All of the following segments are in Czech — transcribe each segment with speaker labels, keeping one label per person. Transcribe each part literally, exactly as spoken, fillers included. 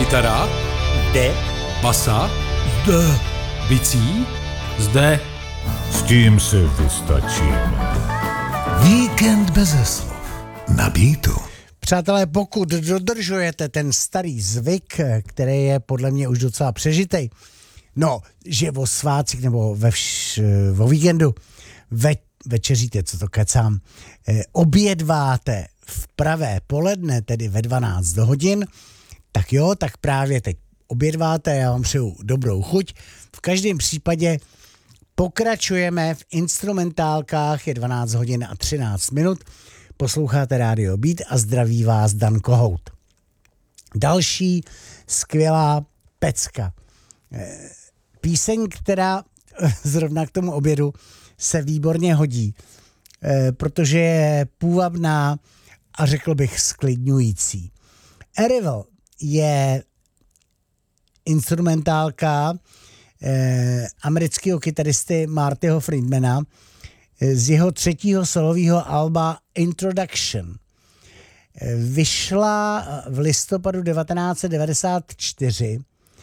Speaker 1: Kytara?
Speaker 2: Zde.
Speaker 1: Basa?
Speaker 2: Zde.
Speaker 1: Bicí?
Speaker 2: Zde.
Speaker 3: S tím se vystačím.
Speaker 4: Víkend beze slov. Na Beatu.
Speaker 5: Přátelé, pokud dodržujete ten starý zvyk, který je podle mě už docela přežitej, no, že o svácích nebo ve vš, o víkendu ve, večeříte, co to kecám, eh, obědváte v pravé poledne, tedy ve dvanáct hodin, tak jo, tak právě teď obědváte, já vám přeju dobrou chuť. V každém případě pokračujeme v instrumentálkách, je dvanáct hodin a třináct minut, posloucháte Radio Beat a zdraví vás Dan Kohout. Další skvělá pecka. Píseň, která zrovna k tomu obědu se výborně hodí, protože je půvabná a řekl bych sklidňující. Arrival je instrumentálka eh, amerického kytaristy Martyho Friedmana eh, z jeho třetího solového alba Introduction. Eh, vyšla v listopadu devatenáct set devadesát čtyři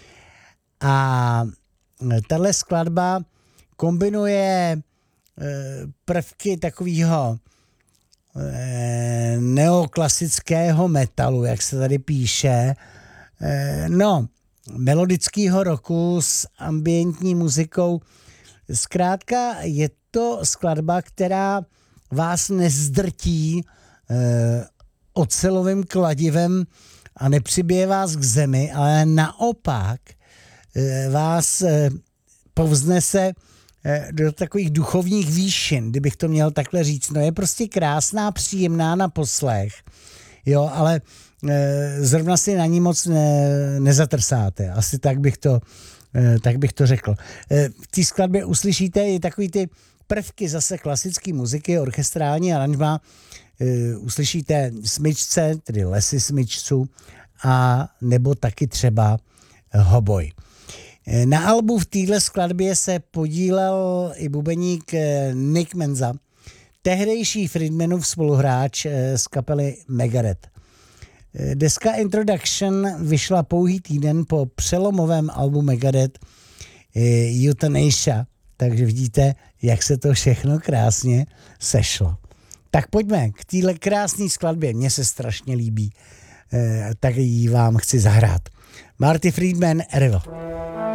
Speaker 5: a tahle skladba kombinuje eh, prvky takového eh, neoklasického metalu, jak se tady píše, eh, no, melodického rocku s ambientní muzikou. Zkrátka je to skladba, která vás nezdrtí eh, ocelovým kladivem a nepřibije vás k zemi, ale naopak eh, vás eh, povznese eh, do takových duchovních výšin, kdybych to měl takhle říct. No je prostě krásná, příjemná na poslech, jo, ale zrovna si na ní moc ne, nezatrsáte. Asi tak bych to, tak bych to řekl. V té skladbě uslyšíte i takový ty prvky zase klasické muziky, orchestrální aranžma. Uslyšíte smyčce, tedy lesy smyčců, a nebo taky třeba hoboj. Na albu v téhle skladbě se podílel i bubeník Nick Menza, tehdejší Friedmanův spoluhráč z kapely Megadeth. Deska Introduction vyšla pouhý týden po přelomovém albu Megadeth Euthanasia, takže vidíte, jak se to všechno krásně sešlo. Tak pojďme k téhle krásné skladbě, mně se strašně líbí, tak ji vám chci zahrát. Marty Friedman, Arrival.